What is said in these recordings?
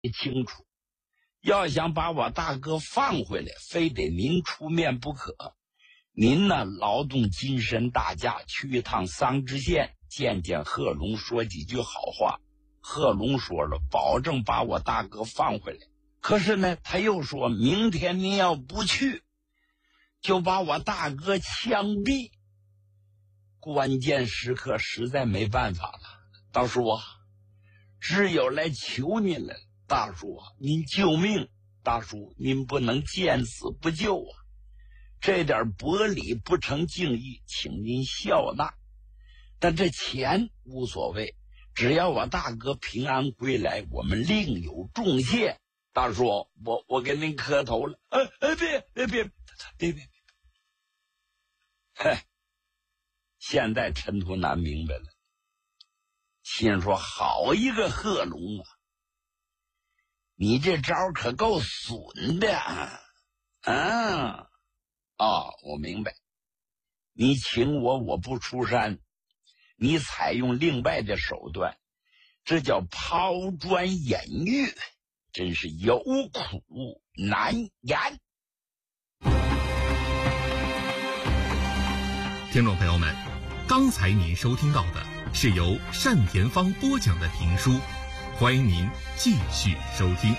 清楚，要想把我大哥放回来，非得您出面不可。您呢，劳动金身大驾去一趟桑植县，见见贺龙，说几句好话。贺龙说了，保证把我大哥放回来。可是呢，他又说明天您要不去，就把我大哥枪毙。关键时刻实在没办法了，大叔啊，只有来求您了。大叔啊，您救命！大叔，您不能见死不救啊！这点薄礼不成敬意，请您笑纳。但这钱无所谓，只要我大哥平安归来，我们另有重谢。大叔，我给您磕头了。别！嘿，现在陈图南明白了，心说好一个贺龙啊！你这招可够损的啊！我明白，你请我不出山，你采用另外的手段，这叫抛砖引玉，真是有苦难言。 听众朋友们，刚才您收听到的是由单田芳播讲的评书，欢迎您继续收听。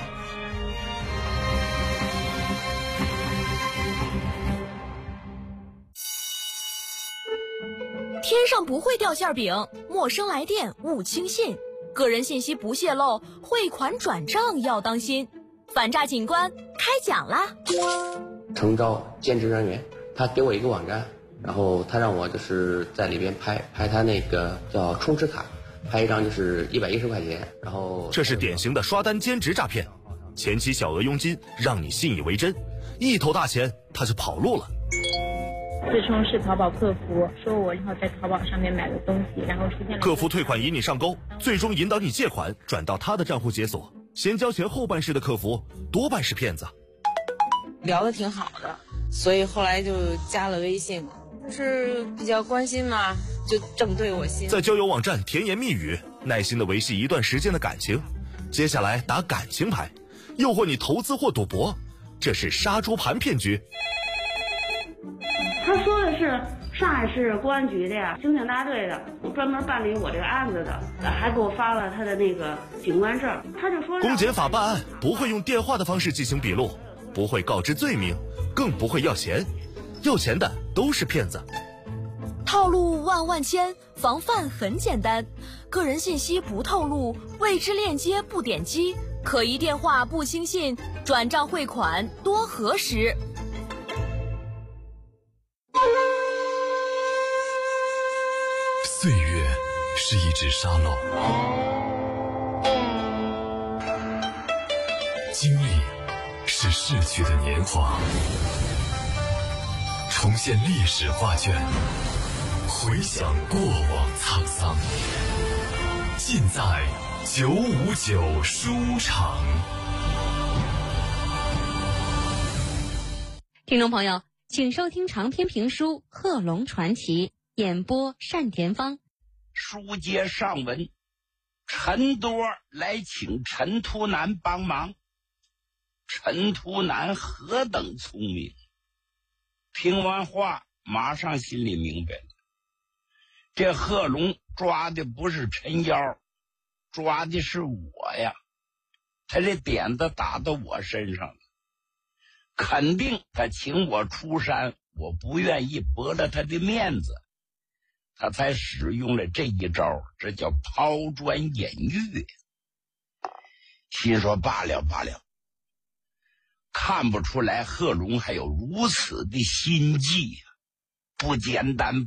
天上不会掉馅饼，陌生来电勿轻信，个人信息不泄露，汇款转账要当心。反诈警官开讲啦！ 诚招兼职人员，他给我一个网站，然后他让我就是在里边拍他那个叫充值卡，拍一张就是110块钱，然后这是典型的刷单兼职诈骗，前期小额佣金让你信以为真，一头大钱他就跑路了。 自称是淘宝客服，说我然后在淘宝上面买了东西，然后出现了客服退款引你上钩，最终引导你借款转到他的账户解锁，先交钱后办事的客服多半是骗子。 聊得挺好的，所以后来就加了微信，就是比较关心嘛，就正对我心。 在交友网站甜言蜜语，耐心的维系一段时间的感情，接下来打感情牌，诱惑你投资或赌博，这是杀猪盘骗局。 他说的是上海市公安局的呀，刑警大队的，专门办理我这个案子的，还给我发了他的那个警官证。他就说公检法办案不会用电话的方式进行笔录，不会告知罪名，更不会要钱，要钱的都是骗子。 套路万万千，防范很简单，个人信息不透露，未知链接不点击，可疑电话不轻信，转账汇款多核实。 岁月是一纸沙漏，经历是逝去的年华，重现历史画卷，回想过往沧桑，尽在959书场。 听众朋友，请收听长篇评书《贺龙传奇》，演播单田芳。 书接上文，陈多来请陈图南帮忙。陈图南何等聪明，听完话马上心里明白了，这贺龙抓的不是陈妖，抓的是我呀，他这点子打到我身上了，肯定他请我出山，我不愿意驳了他的面子，他才使用了这一招，这叫抛砖引玉。心说罢了，看不出来贺龙还有如此的心计呀，不简单。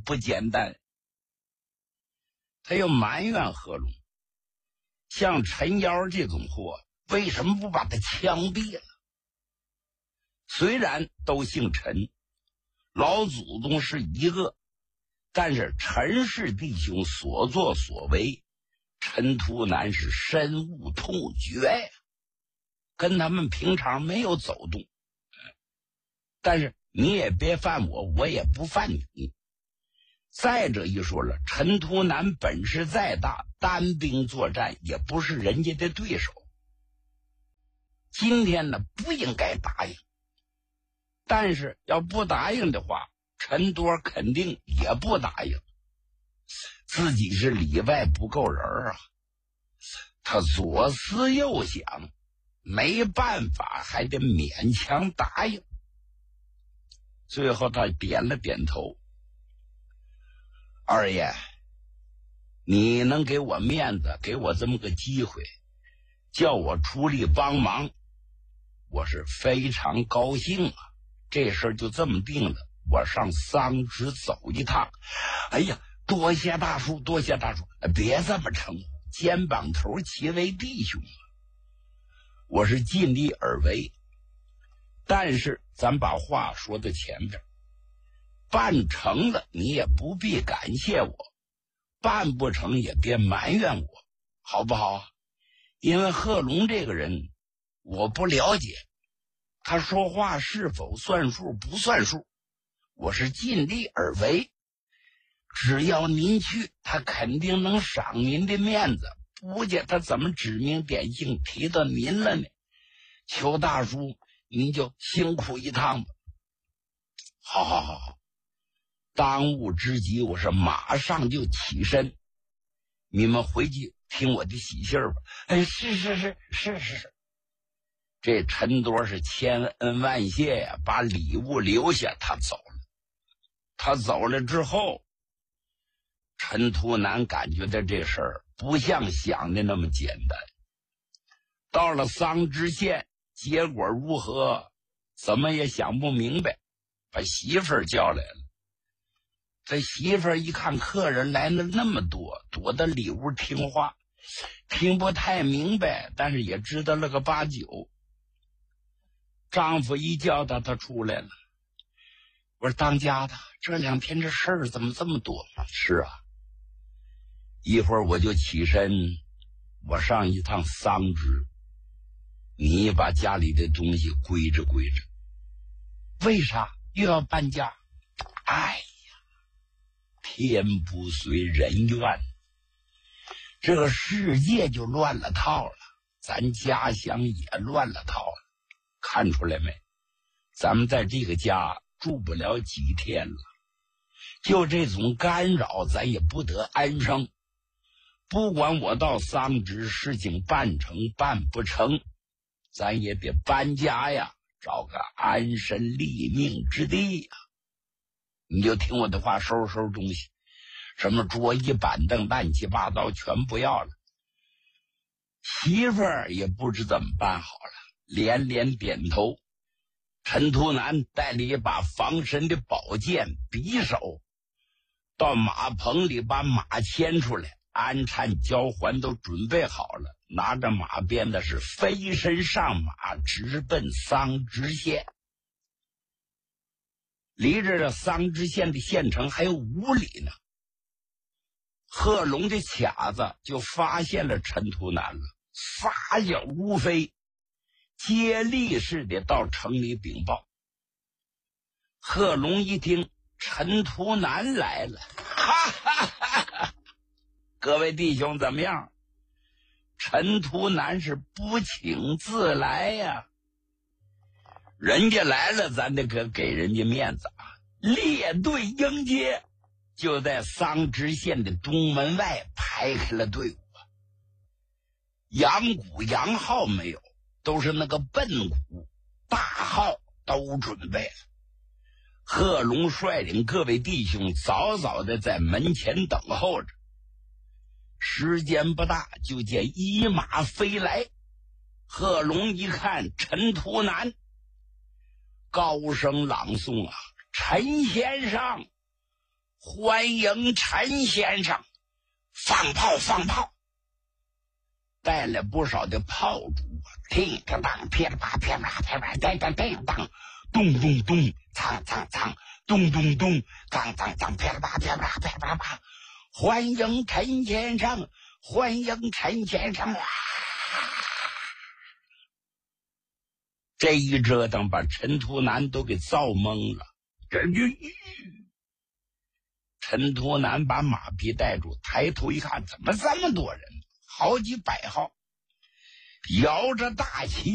他又埋怨贺龙，像陈妖这种货，为什么不把他枪毙了？虽然都姓陈，老祖宗是一个，但是陈氏弟兄所作所为，陈图南是深恶痛绝呀，跟他们平常没有走动。但是你也别犯我，我也不犯你。再者一说了，陈图南本事再大，单兵作战也不是人家的对手。 今天呢不应该答应。但是要不答应的话，陈多肯定也不答应。自己是里外不够人啊，他左思右想，没办法，还得勉强答应。最后他点了点头。二爷，你能给我面子，给我这么个机会，叫我出力帮忙，我是非常高兴啊。这事儿就这么定了，我上桑植走一趟。哎呀，多谢大叔，多谢大叔，别这么称呼，肩膀头齐为弟兄啊。我是尽力而为，但是咱把话说到前边，办成了你也不必感谢我，办不成也别埋怨我，好不好？因为贺龙这个人我不了解，他说话是否算数不算数，我是尽力而为。只要您去，他肯定能赏您的面子，不见他怎么指名点姓提到您了呢？求大叔您就辛苦一趟吧。好，当务之急我是马上就起身，你们回去听我的喜信吧。是。这陈多是千恩万谢呀，把礼物留下，他走了。他走了之后，陈图南感觉到这事儿不像想的那么简单。到了桑植县，结果如何，怎么也想不明白，把媳妇儿叫来了。这媳妇儿一看客人来了那么多，躲到里屋听话，听不太明白，但是也知道了个八九。丈夫一叫他出来了。我说当家的，这2天这事儿怎么这么多？是啊，一会儿我就起身，我上一趟桑植，你把家里的东西归置。为啥又要搬家？哎呀，天不遂人愿，这个世界就乱了套了，咱家乡也乱了套了。看出来没？咱们在这个家住不了几天了，就这种干扰咱也不得安生。不管我到桑植事情办成办不成，咱也得搬家呀，找个安身立命之地呀。你就听我的话，收拾东西，什么桌椅板凳乱七八糟全不要了。媳妇儿也不知怎么办好了，连连点头。陈图南带了一把防身的宝剑匕首，到马棚里把马牵出来，安产交还都准备好了，拿着马鞭的是飞身上马，直奔桑植县。离着这桑植县的县城还有5里呢。贺龙的卡子就发现了陈图南了，撒脚如飞，接力似的到城里禀报。贺龙一听陈图南来了，哈哈哈哈！各位弟兄怎么样？陈图南是不请自来呀，人家来了，咱得给人家面子啊！列队迎接，就在桑植县的东门外排开了队伍。扬鼓扬号没有，都是那个笨鼓，大号都准备了。贺龙率领各位弟兄早早的在门前等候着。时间不大，就见一马飞来。贺龙一看陈图南，高声朗诵啊：“陈先生，欢迎陈先生！放炮，放炮！”带了不少的炮竹，叮当当，噼里啪，噼里啪，噼里啪，当当当当，咚咚咚，锵锵锵，咚咚咚，当当当，噼里啪，噼里啪，噼里啪啪。欢迎陈先生，欢迎陈先生！哇！这一折腾把陈图南都给造懵了。陈图南把马匹带住，抬头一看，怎么这么多人？好几百号，摇着大旗